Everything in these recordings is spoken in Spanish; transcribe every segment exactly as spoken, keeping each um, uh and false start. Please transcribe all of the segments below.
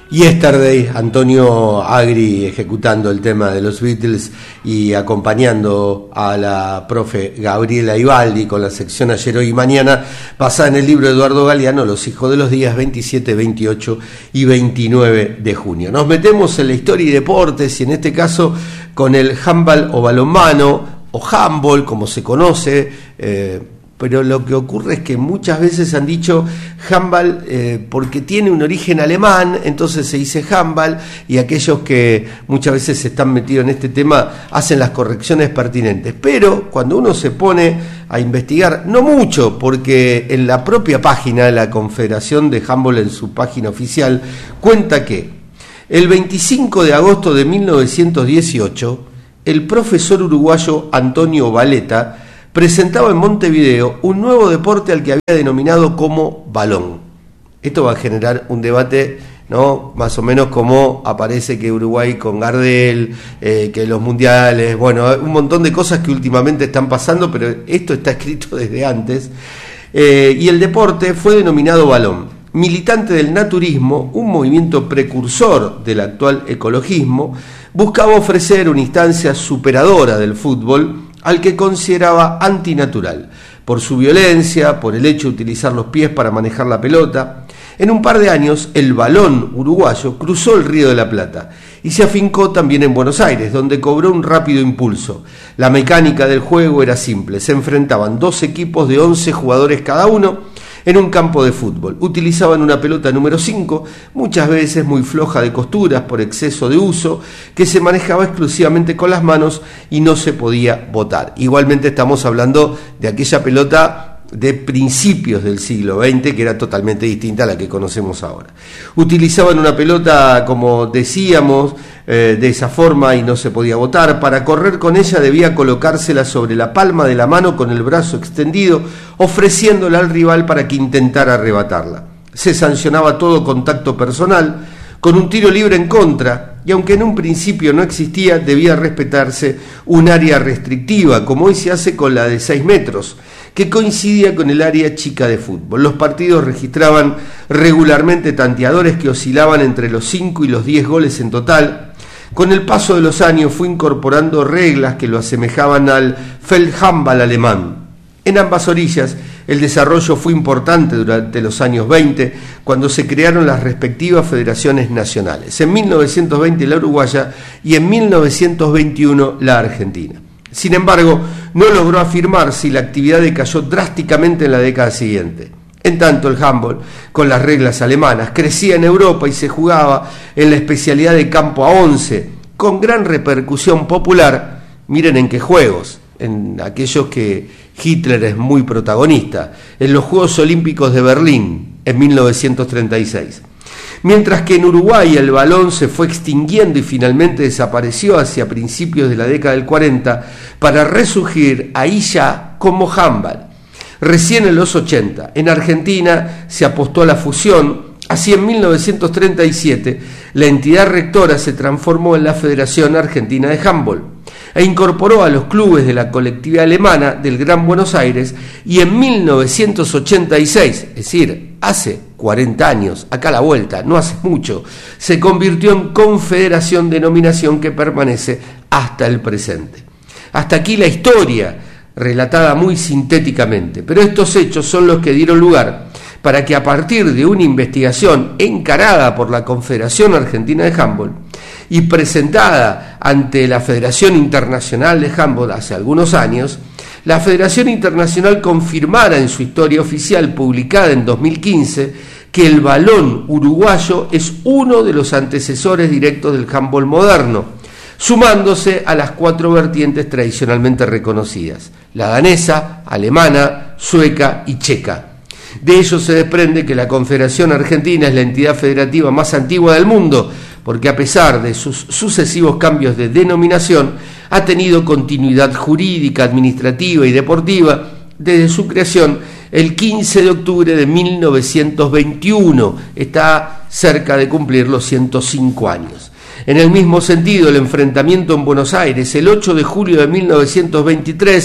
Yesterday, Antonio Agri ejecutando el tema de los Beatles y acompañando a la profe Gabriela Ibaldi con la sección Ayer, Hoy y Mañana, basada en el libro de Eduardo Galeano, Los hijos de los días, veintisiete, veintiocho y veintinueve de junio. Nos metemos en la historia y deportes, y en este caso con el handball o balonmano, o handball como se conoce, eh, pero lo que ocurre es que muchas veces han dicho handball eh, porque tiene un origen alemán, entonces se dice handball, y aquellos que muchas veces están metidos en este tema hacen las correcciones pertinentes. Pero cuando uno se pone a investigar, no mucho, porque en la propia página de la Confederación de Handball, en su página oficial, cuenta que el veinticinco de agosto de mil novecientos dieciocho, el profesor uruguayo Antonio Valeta presentaba en Montevideo un nuevo deporte al que había denominado como balón. Esto va a generar un debate, ¿no? Más o menos como aparece que Uruguay con Gardel, eh, que los mundiales, bueno, un montón de cosas que últimamente están pasando, pero esto está escrito desde antes. Eh, y el deporte fue denominado balón. Militante del naturismo, un movimiento precursor del actual ecologismo, buscaba ofrecer una instancia superadora del fútbol al que consideraba antinatural, por su violencia, por el hecho de utilizar los pies para manejar la pelota. En un par de años, el balón uruguayo cruzó el Río de la Plata y se afincó también en Buenos Aires, donde cobró un rápido impulso. La mecánica del juego era simple: se enfrentaban dos equipos de once jugadores cada uno en un campo de fútbol. Utilizaban una pelota número cinco, muchas veces muy floja de costuras por exceso de uso, que se manejaba exclusivamente con las manos y no se podía botar. Igualmente estamos hablando de aquella pelota de principios del siglo veinte, que era totalmente distinta a la que conocemos ahora. Utilizaban una pelota, como decíamos, eh, de esa forma, y no se podía botar. Para correr con ella debía colocársela sobre la palma de la mano con el brazo extendido, ofreciéndola al rival para que intentara arrebatarla. Se sancionaba todo contacto personal, con un tiro libre en contra, y aunque en un principio no existía, debía respetarse un área restrictiva, como hoy se hace con la de seis metros, que coincidía con el área chica de fútbol. Los partidos registraban regularmente tanteadores que oscilaban entre los cinco y los diez goles en total. Con el paso de los años fue incorporando reglas que lo asemejaban al Feldhandball alemán. En ambas orillas, el desarrollo fue importante durante los años veinte, cuando se crearon las respectivas federaciones nacionales. En mil novecientos veinte la uruguaya y en mil novecientos veintiuno la argentina. Sin embargo, no logró afirmarse y la actividad decayó drásticamente en la década siguiente. En tanto, el handball, con las reglas alemanas, crecía en Europa y se jugaba en la especialidad de campo a once, con gran repercusión popular. Miren en qué juegos, en aquellos que Hitler es muy protagonista, en los Juegos Olímpicos de Berlín, en mil novecientos treinta y seis. Mientras que en Uruguay el balón se fue extinguiendo y finalmente desapareció hacia principios de la década del cuarenta, para resurgir ahí ya como handball. Recién en los ochenta, en Argentina se apostó a la fusión. Así, en mil novecientos treinta y siete, la entidad rectora se transformó en la Federación Argentina de Handball e incorporó a los clubes de la colectividad alemana del Gran Buenos Aires, y en mil novecientos ochenta y seis, es decir, hace cuarenta años, acá a la vuelta, no hace mucho, se convirtió en confederación, denominación que permanece hasta el presente. Hasta aquí la historia, relatada muy sintéticamente, pero estos hechos son los que dieron lugar para que, a partir de una investigación encarada por la Confederación Argentina de Handball y presentada ante la Federación Internacional de Handball hace algunos años, la Federación Internacional confirmara en su historia oficial publicada en dos mil quince que el balón uruguayo es uno de los antecesores directos del handball moderno, sumándose a las cuatro vertientes tradicionalmente reconocidas: la danesa, alemana, sueca y checa. De ello se desprende que la Confederación Argentina es la entidad federativa más antigua del mundo, porque a pesar de sus sucesivos cambios de denominación, ha tenido continuidad jurídica, administrativa y deportiva desde su creación el quince de octubre de mil novecientos veintiuno. Está cerca de cumplir los ciento cinco años. En el mismo sentido, el enfrentamiento en Buenos Aires, el ocho de julio de mil novecientos veintitrés,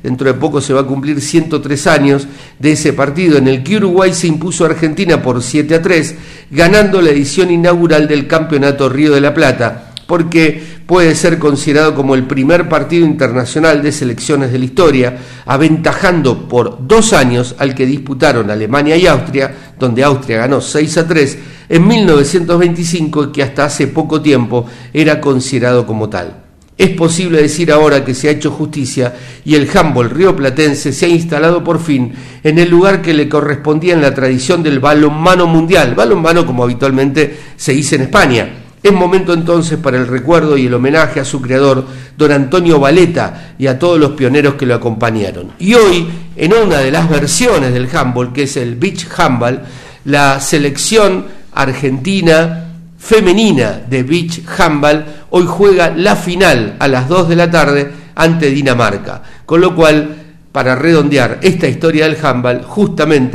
dentro de poco se va a cumplir ciento tres años de ese partido, en el que Uruguay se impuso a Argentina por siete a tres, ganando la edición inaugural del Campeonato Río de la Plata, porque puede ser considerado como el primer partido internacional de selecciones de la historia, aventajando por dos años al que disputaron Alemania y Austria, donde Austria ganó seis a tres en mil novecientos veinticinco, que hasta hace poco tiempo era considerado como tal. Es posible decir ahora que se ha hecho justicia y el handball rioplatense se ha instalado por fin en el lugar que le correspondía en la tradición del balonmano mundial, balonmano como habitualmente se dice en España. Es momento entonces para el recuerdo y el homenaje a su creador, don Antonio Valeta, y a todos los pioneros que lo acompañaron. Y hoy, en una de las versiones del handball, que es el beach handball, la selección argentina femenina de beach handball hoy juega la final a las dos de la tarde ante Dinamarca. Con lo cual, para redondear esta historia del handball, justamente